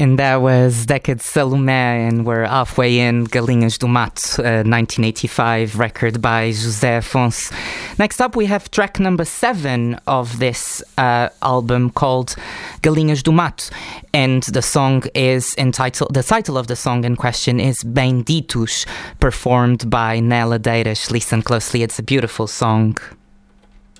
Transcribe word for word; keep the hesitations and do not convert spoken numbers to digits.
And that was Decade Salomé, and we're halfway in Galinhas do Mato, a nineteen eighty-five record by José Afonso. Next up, we have track number seven of this uh, album called Galinhas do Mato, and the song is entitled, the title of the song in question is Benditos, performed by Néla Deiras. Listen closely, it's a beautiful song.